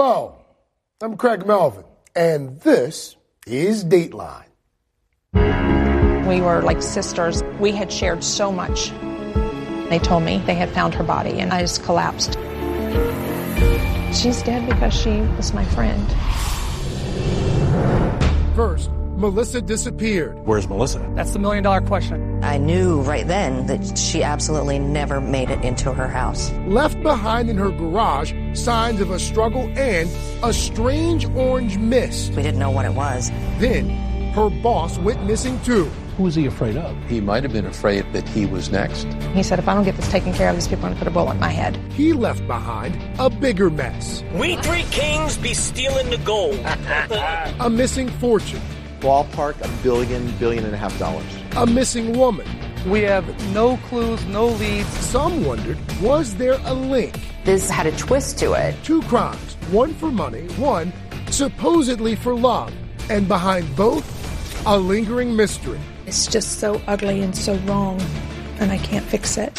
Hello, I'm Craig Melvin, and this is Dateline. We were like sisters. We had shared so much. They told me they had found her body, and I just collapsed. She's dead because she was my friend. First, Melissa disappeared. Where's Melissa? That's the million-dollar question. I knew right then that she absolutely never made it into her house. Left behind in her garage, signs of a struggle and a strange orange mist. We didn't know what it was. Then, her boss went missing too. Who was he afraid of? He might have been afraid that he was next. He said, if I don't get this taken care of, these people are going to put a bullet in my head. He left behind a bigger mess. We three kings be stealing the gold. A missing fortune. Ballpark $1 billion and a half dollars. A missing woman. We have no clues, no leads. Some wondered, was there a link? This had a twist to it. 2 crimes, one for money, one supposedly for love. And behind both, a lingering mystery. It's just so ugly and so wrong, and I can't fix it.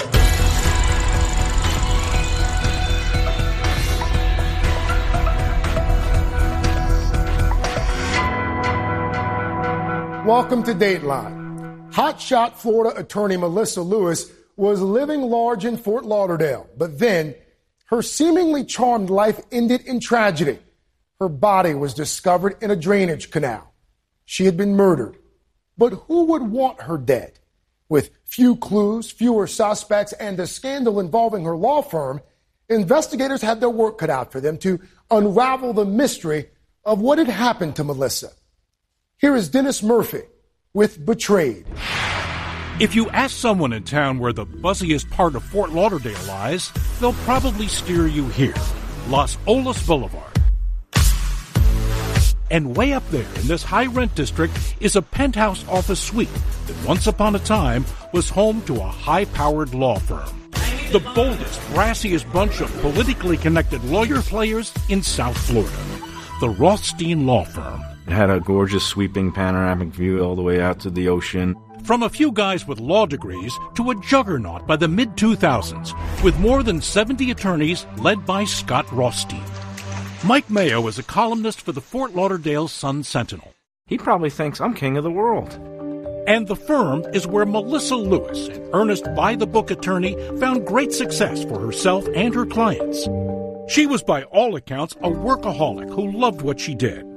Welcome to Dateline. Hotshot Florida attorney Melissa Lewis was living large in Fort Lauderdale, but then her seemingly charmed life ended in tragedy. Her body was discovered in a drainage canal. She had been murdered. But who would want her dead? With few clues, fewer suspects, and a scandal involving her law firm, investigators had their work cut out for them to unravel the mystery of what had happened to Melissa. Here is Dennis Murphy with Betrayed. If you ask someone in town where the buzziest part of Fort Lauderdale lies, they'll probably steer you here, Los Olas Boulevard. And way up there in this high-rent district is a penthouse office suite that once upon a time was home to a high-powered law firm. The boldest, brassiest bunch of politically connected lawyer players in South Florida. The Rothstein Law Firm. It had a gorgeous sweeping panoramic view all the way out to the ocean. From a few guys with law degrees to a juggernaut by the mid-2000s, with more than 70 attorneys led by Scott Rothstein. Mike Mayo is a columnist for the Fort Lauderdale Sun-Sentinel. He probably thinks I'm king of the world. And the firm is where Melissa Lewis, an earnest by-the-book attorney, found great success for herself and her clients. She was by all accounts a workaholic who loved what she did.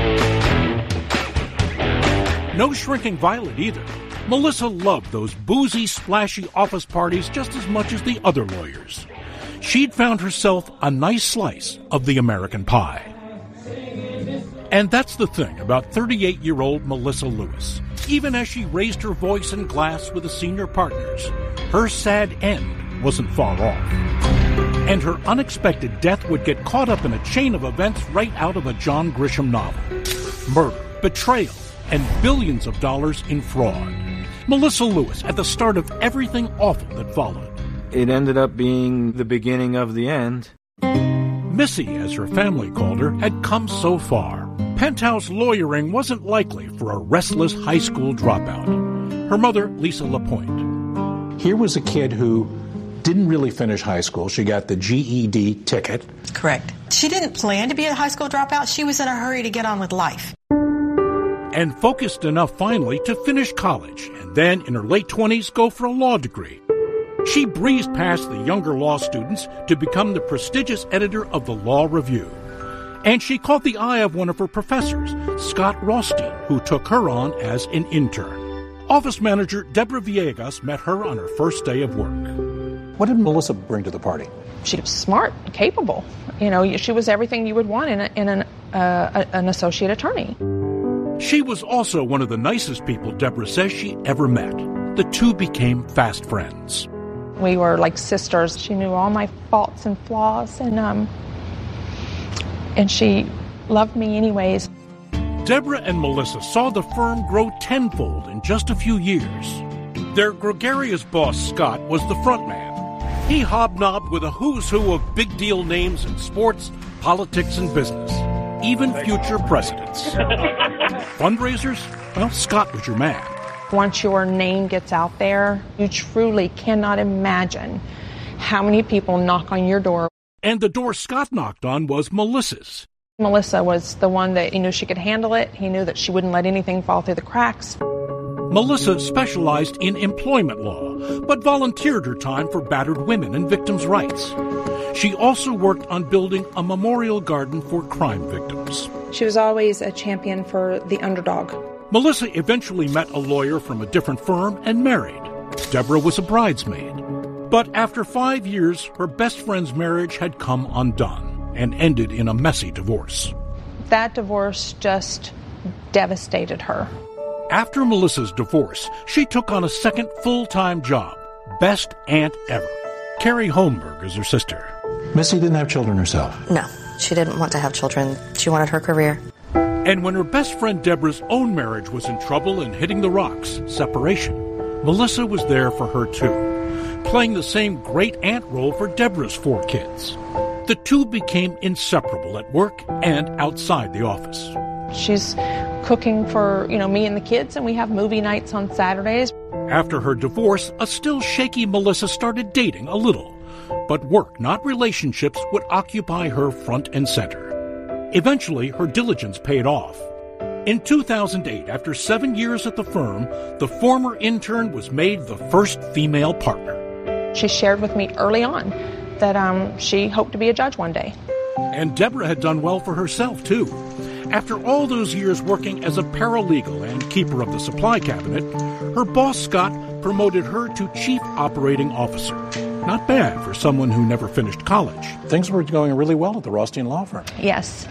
No shrinking violet either. Melissa loved those boozy, splashy office parties just as much as the other lawyers. She'd found herself a nice slice of the American pie. And that's the thing about 38-year-old Melissa Lewis. Even as she raised her voice in glass with the senior partners, her sad end wasn't far off. And her unexpected death would get caught up in a chain of events right out of a John Grisham novel. Murder, betrayal, and billions of dollars in fraud. Melissa Lewis at the start of everything awful that followed. It ended up being the beginning of the end. Missy, as her family called her, had come so far. Penthouse lawyering wasn't likely for a restless high school dropout. Her mother, Lisa LaPointe. Here was a kid who didn't really finish high school. She got the GED ticket. Correct. She didn't plan to be a high school dropout. She was in a hurry to get on with life. And focused enough finally to finish college, and then in her late 20s go for a law degree. She breezed past the younger law students to become the prestigious editor of the Law Review. And she caught the eye of one of her professors, Scott Rothstein, who took her on as an intern. Office manager Deborah Villegas met her on her first day of work. What did Melissa bring to the party? She was smart, capable. You know, she was everything you would want in an associate attorney. She was also one of the nicest people Deborah says she ever met. The two became fast friends. We were like sisters. She knew all my faults and flaws, and she loved me anyways. Deborah and Melissa saw the firm grow tenfold in just a few years. Their gregarious boss, Scott, was the front man. He hobnobbed with a who's who of big-deal names in sports, politics, and business, even future presidents. Fundraisers? Well, Scott was your man. Once your name gets out there, you truly cannot imagine how many people knock on your door. And the door Scott knocked on was Melissa's. Melissa was the one that he knew she could handle it. He knew that she wouldn't let anything fall through the cracks. Melissa specialized in employment law, but volunteered her time for battered women and victims' rights. She also worked on building a memorial garden for crime victims. She was always a champion for the underdog. Melissa eventually met a lawyer from a different firm and married. Deborah was a bridesmaid. But after 5 years, her best friend's marriage had come undone and ended in a messy divorce. That divorce just devastated her. After Melissa's divorce, she took on a second full-time job. Best aunt ever. Carrie Holmberg is her sister. Missy didn't have children herself. No, she didn't want to have children. She wanted her career. And when her best friend Deborah's own marriage was in trouble and hitting the rocks, separation, Melissa was there for her too, playing the same great aunt role for Deborah's 4 kids. The two became inseparable at work and outside the office. She's cooking for, me and the kids, and we have movie nights on Saturdays. After her divorce, a still shaky Melissa started dating a little. But work, not relationships, would occupy her front and center. Eventually, her diligence paid off. In 2008, after 7 years at the firm, the former intern was made the first female partner. She shared with me early on that she hoped to be a judge one day. And Deborah had done well for herself, too. After all those years working as a paralegal and keeper of the supply cabinet, her boss, Scott, promoted her to chief operating officer. Not bad for someone who never finished college. Things were going really well at the Rothstein Law Firm. Yes.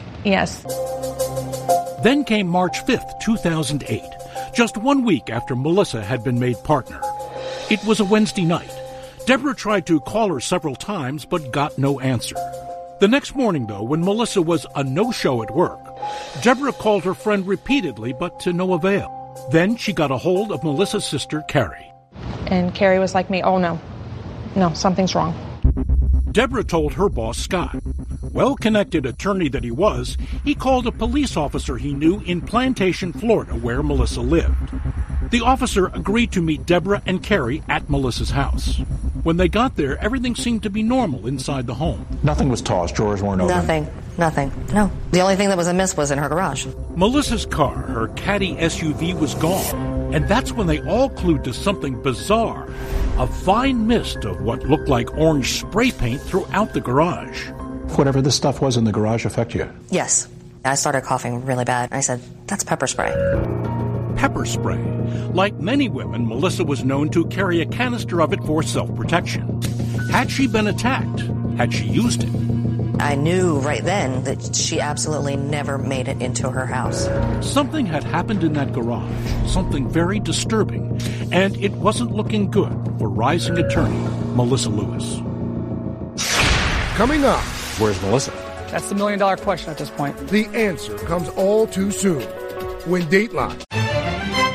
Then came March 5th, 2008, just 1 week after Melissa had been made partner. It was a Wednesday night. Deborah tried to call her several times, but got no answer. The next morning, though, when Melissa was a no-show at work, Deborah called her friend repeatedly, but to no avail. Then she got a hold of Melissa's sister, Carrie. And Carrie was like me, oh no, something's wrong. Deborah told her boss, Scott. Well-connected attorney that he was, he called a police officer he knew in Plantation, Florida, where Melissa lived. The officer agreed to meet Deborah and Carrie at Melissa's house. When they got there, everything seemed to be normal inside the home. Nothing was tossed, drawers weren't open. Nothing. No. The only thing that was amiss was in her garage. Melissa's car, her Caddy SUV, was gone. And that's when they all clued to something bizarre. A fine mist of what looked like orange spray paint throughout the garage. Whatever this stuff was in the garage affect you? Yes. I started coughing really bad. I said, that's pepper spray. Pepper spray. Like many women, Melissa was known to carry a canister of it for self-protection. Had she been attacked? Had she used it? I knew right then that she absolutely never made it into her house. Something had happened in that garage, something very disturbing, and it wasn't looking good for rising attorney Melissa Lewis. Coming up, where's Melissa? That's the $1 million question at this point. The answer comes all too soon when Dateline